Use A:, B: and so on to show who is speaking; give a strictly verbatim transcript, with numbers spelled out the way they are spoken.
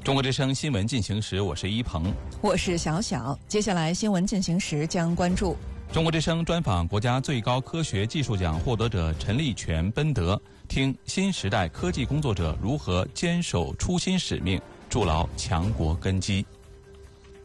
A: 中国之声新闻进行时，我是一鹏，
B: 我是小小。接下来新闻进行时将关注
A: 中国之声专访国家最高科学技术奖获得者陈立全奔德，听新时代科技工作者如何坚守初心使命，筑牢强国根基。